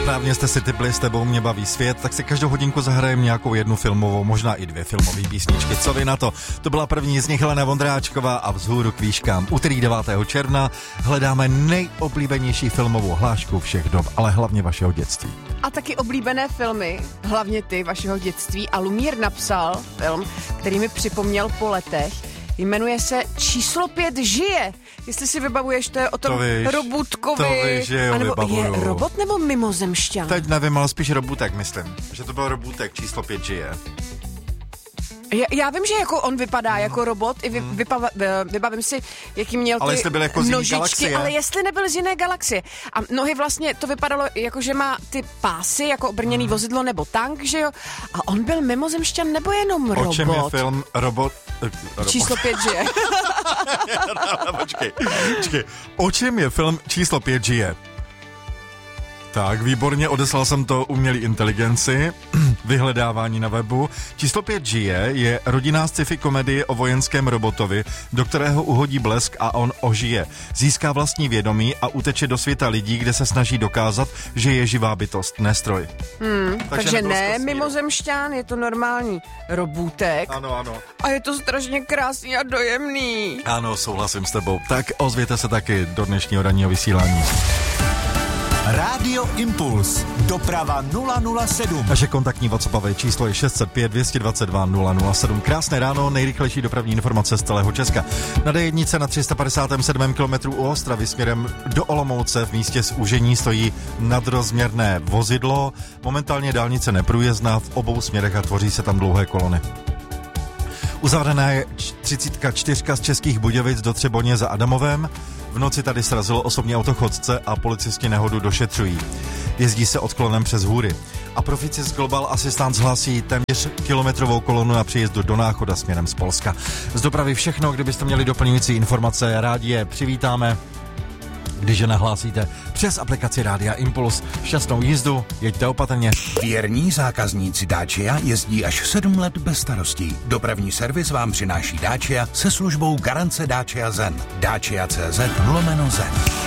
Správně jste si tipli, s tebou mě baví svět, tak si každou hodinku zahrajeme nějakou jednu filmovou, možná i 2 filmové písničky. Co vy na to? To byla první z nich Helena Vondráčková a Vzhůru k výškám. Úterý 9. června hledáme nejoblíbenější filmovou hlášku všech dob, ale hlavně vašeho dětství. A taky oblíbené filmy, hlavně ty vašeho dětství. A Lumír napsal film, který mi připomněl po letech. Jmenuje se Číslo 5 žije. Jestli si vybavuješ, to je o tom robůtkovi. To víš, že jo, vybavuju. Je robot nebo mimozemšťan? Teď nevím, ale spíš robůtek, myslím. Že to byl robůtek, Číslo 5 žije. Já vím, že jako on vypadá jako robot, i vybavím si, jaký měl ale ty jako nožičky, ale jestli nebyl z jiné galaxie. A nohy vlastně to vypadalo jako, že má ty pásy, jako obrněný vozidlo nebo tank, že jo? A on byl mimozemšťan nebo jenom robot? O čem je film Robot? Číslo 5 žije. Počkej. O čem je film Číslo 5 žije? Tak, výborně, odeslal jsem to umělé inteligenci, vyhledávání na webu. Číslo 5 žije je rodinná sci-fi komedie o vojenském robotovi, do kterého uhodí blesk a on ožije. Získá vlastní vědomí a uteče do světa lidí, kde se snaží dokázat, že je živá bytost, ne stroj. Takže ne mimozemšťan, je to normální robůtek. Ano. A je to strašně krásný a dojemný. Ano, souhlasím s tebou. Tak ozvěte se taky do dnešního ranního vysílání. Rádio Impuls. Doprava 007. Naše kontaktní WhatsAppové číslo je 605 222 007. Krásné ráno, nejrychlejší dopravní informace z celého Česka. Na D1 na 357 km u Ostravy směrem do Olomouce v místě zúžení stojí nadrozměrné vozidlo. Momentálně dálnice neprůjezdná v obou směrech a tvoří se tam dlouhé kolony. Uzavřená je 34 z Českých Budějovic do Třeboně za Adamovem. V noci tady srazilo osobní autochodce a policisti nehodu došetřují. Jezdí se odklonem přes hůry. A Proficis Global Assistance hlásí téměř kilometrovou kolonu na příjezdu do Náchoda směrem z Polska. Z dopravy všechno, kdybyste měli doplňující informace, rádi je přivítáme, když je nahlásíte přes aplikaci Rádia Impuls. Šťastnou jízdu, jeďte opatrně. Věrní zákazníci Dacia jezdí až 7 let bez starostí. Dopravní servis vám přináší Dacia se službou garance Dacia Zen. Dacia.cz/Zen.